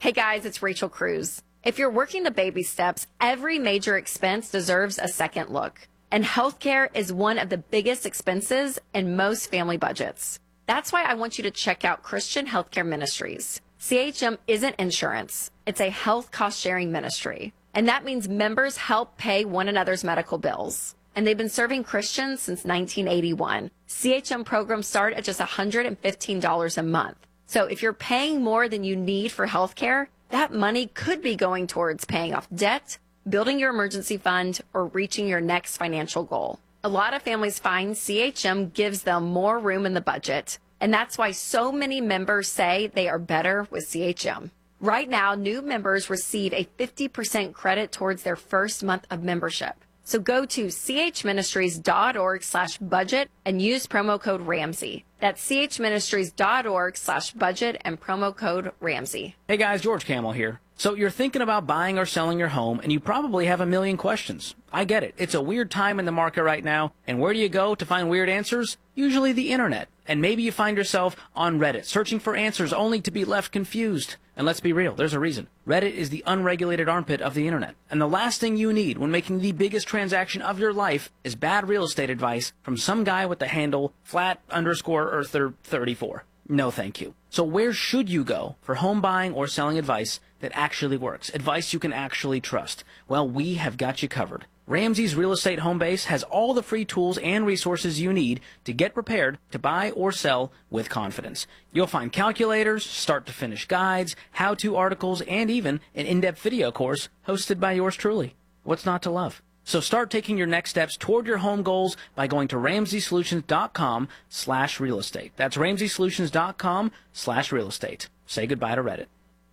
Hey guys, it's Rachel Cruz. If you're working the baby steps, every major expense deserves a second look. And healthcare is one of the biggest expenses in most family budgets. That's why I want you to check out Christian Healthcare Ministries. CHM isn't insurance. It's a health cost-sharing ministry. And that means members help pay one another's medical bills. And they've been serving Christians since 1981. CHM programs start at just $115 a month. So if you're paying more than you need for healthcare, that money could be going towards paying off debt, building your emergency fund, or reaching your next financial goal. A lot of families find CHM gives them more room in the budget, and that's why so many members say they are better with CHM. Right now, new members receive a 50% credit towards their first month of membership. So go to chministries.org/budget and use promo code Ramsey. That's chministries.org/budget and promo code Ramsey. Hey guys, George Camel here. So you're thinking about buying or selling your home, and you probably have a million questions. I get it. It's a weird time in the market right now, and where do you go to find weird answers? Usually the internet. And maybe you find yourself on Reddit, searching for answers only to be left confused. And let's be real, there's a reason. Reddit is the unregulated armpit of the internet. And the last thing you need when making the biggest transaction of your life is bad real estate advice from some guy with the handle flat_earther34. No, thank you. So where should you go for home buying or selling advice that actually works? Advice you can actually trust? Well, we have got you covered. Ramsey's Real Estate Home Base has all the free tools and resources you need to get prepared to buy or sell with confidence. You'll find calculators, start-to-finish guides, how-to articles, and even an in-depth video course hosted by yours truly. What's not to love? So start taking your next steps toward your home goals by going to RamseySolutions.com/real estate. That's RamseySolutions.com/real estate. Say goodbye to Reddit.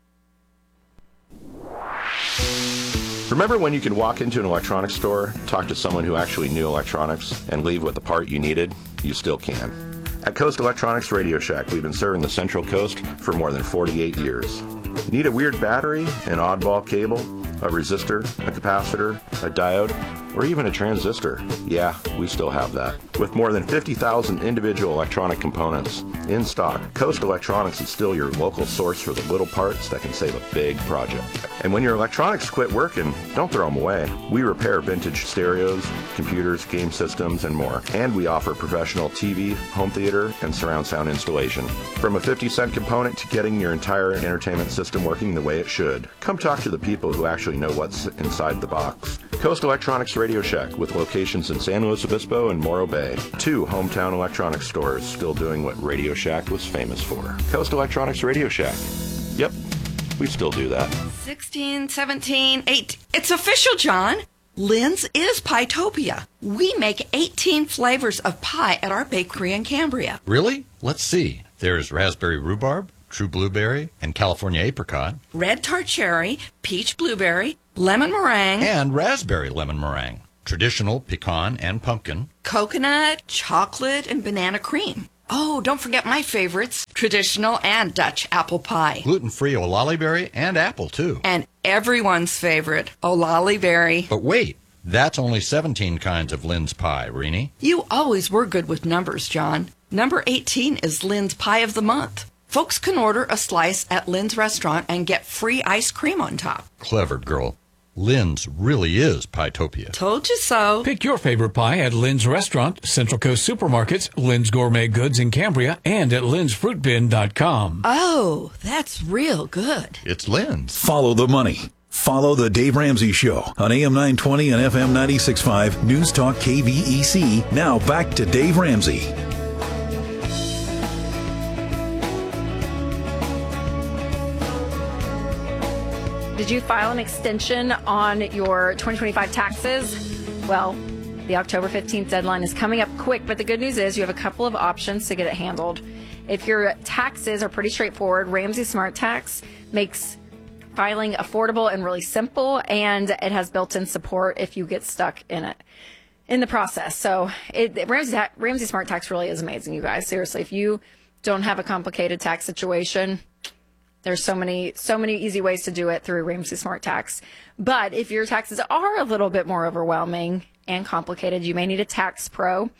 Remember when you could walk into an electronics store, talk to someone who actually knew electronics, and leave with the part you needed? You still can. At Coast Electronics Radio Shack, we've been serving the Central Coast for more than 48 years. Need a weird battery, an oddball cable, a resistor, a capacitor, a diode, or even a transistor? Yeah, we still have that. With more than 50,000 individual electronic components in stock, Coast Electronics is still your local source for the little parts that can save a big project. And when your electronics quit working, don't throw them away. We repair vintage stereos, computers, game systems, and more. And we offer professional TV, home theater, and surround sound installation. From a 50-cent component to getting your entire entertainment system working the way it should. Come talk to the people who actually know what's inside the box. Coast Electronics Radio Shack, with locations in San Luis Obispo and Morro Bay. 2 hometown electronics stores still doing what Radio Shack was famous for. Coast Electronics Radio Shack. Yep, we still do that. 16, 17, 8. It's official, John. Lynn's is Pietopia. We make 18 flavors of pie at our bakery in Cambria. Really? Let's see. There's raspberry rhubarb, true blueberry, and California apricot. Red tart cherry, peach blueberry, lemon meringue. And raspberry lemon meringue. Traditional pecan and pumpkin. Coconut, chocolate, and banana cream. Oh, don't forget my favorites, traditional and Dutch apple pie. Gluten-free olali berry and apple, too. And everyone's favorite, olali berry. But wait, that's only 17 kinds of Lynn's pie, Rini. You always were good with numbers, John. Number 18 is Lynn's Pie of the Month. Folks can order a slice at Lynn's restaurant and get free ice cream on top. Clever girl. Lynn's really is Pietopia. Told you so. Pick your favorite pie at Lynn's Restaurant, Central Coast Supermarkets, Lynn's Gourmet Goods in Cambria, and at lynn'sfruitbin.com. Oh, that's real good. It's Lynn's. Follow the money. Follow the Dave Ramsey Show on AM 920 and FM 96.5 News Talk KVEC. Now back to Dave Ramsey. Did you file an extension on your 2025 taxes? Well, the October 15th deadline is coming up quick, but the good news is you have a couple of options to get it handled. If your taxes are pretty straightforward, Ramsey Smart Tax makes filing affordable and really simple, and it has built-in support if you get stuck in the process. So Ramsey Smart Tax really is amazing, you guys. Seriously, if you don't have a complicated tax situation, there's so many easy ways to do it through Ramsey Smart Tax. But if your taxes are a little bit more overwhelming and complicated, you may need a tax pro.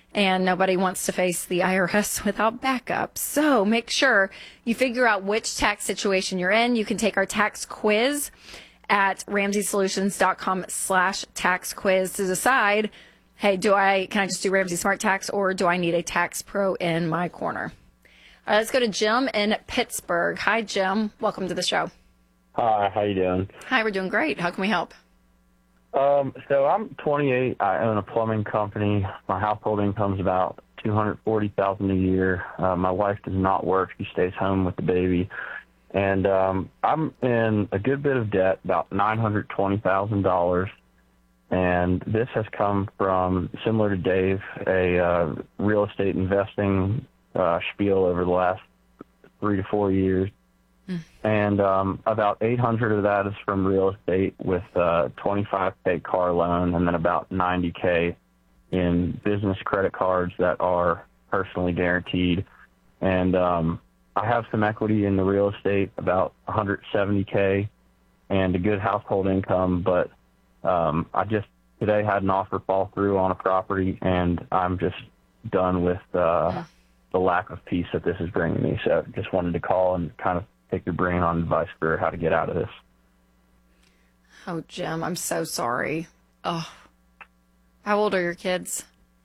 and nobody wants to face the IRS without backup. So make sure you figure out which tax situation you're in. You can take our tax quiz at RamseySolutions.com/tax quiz to decide, hey, can I just do Ramsey Smart Tax, or do I need a tax pro in my corner? All right, let's go to Jim in Pittsburgh. Hi, Jim. Welcome to the show. Hi, how you doing? Hi, we're doing great. How can we help? So I'm 28. I own a plumbing company. My household income is about $240,000 a year. My wife does not work; she stays home with the baby, and I'm in a good bit of debt, about $920,000. And this has come from, similar to Dave, a real estate investing spiel over the last 3 to 4 years. And about 800 of that is from real estate, with $25K car loan, and then about $90K in business credit cards that are personally guaranteed. And I have some equity in the real estate, about $170K, and a good household income. But I just today had an offer fall through on a property, and I'm just done with the lack of peace that this is bringing me. So just wanted to call and kind of pick your brain on advice for how to get out of this. Oh, Jim, I'm so sorry. Oh, how old are your kids?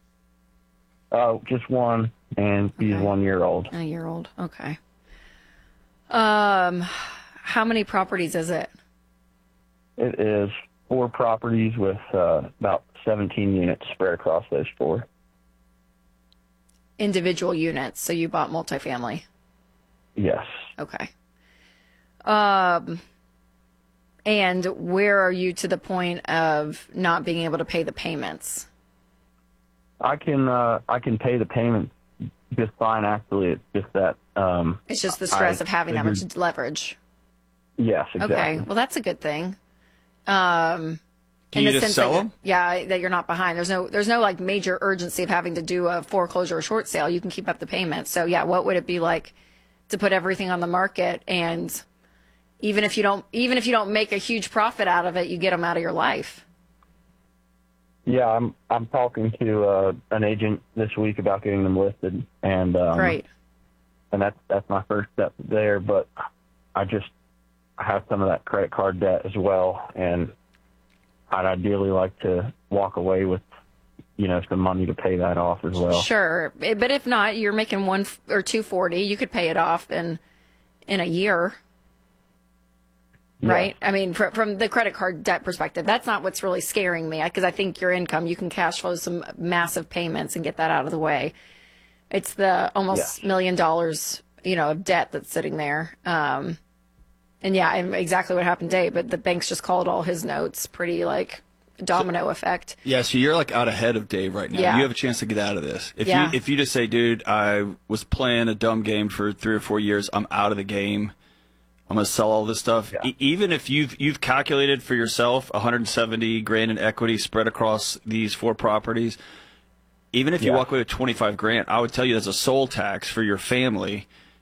Just one, and he's 1 year old. A year old. Okay. How many properties is it? It is 4 properties with about 17 units spread across those 4. Individual units. So you bought multifamily? Yes. Okay. And where are you to the point of not being able to pay the payments? I can pay the payment just fine. Actually, it's just that it's just the stress of having that much leverage. Yes, exactly. Okay, well that's a good thing. Can you just sell them? Yeah, that you're not behind. There's no like major urgency of having to do a foreclosure or short sale. You can keep up the payments. So yeah, what would it be like to put everything on the market, and even if you don't make a huge profit out of it, you get them out of your life? Yeah, I'm talking to an agent this week about getting them listed, and great. And that's my first step there. But I have some of that credit card debt as well, and I'd ideally like to walk away with some money to pay that off as well. Sure, but if not, you're making $1 or $240. You could pay it off in a year. Right? I mean, from the credit card debt perspective, that's not what's really scaring me, because I think your income, you can cash flow some massive payments and get that out of the way. It's the almost $1 million, of debt that's sitting there. And yeah, exactly what happened to Dave, but the banks just called all his notes, pretty like domino effect. Yeah, so you're like out ahead of Dave right now. Yeah. You have a chance to get out of this. If you just say, dude, I was playing a dumb game for 3 or 4 years, I'm out of the game, I'm going to sell all this stuff. Yeah. Even if you've calculated for yourself $170,000 in equity spread across these 4 properties, even if you walk away with $25,000, I would tell you that's a soul tax for your family.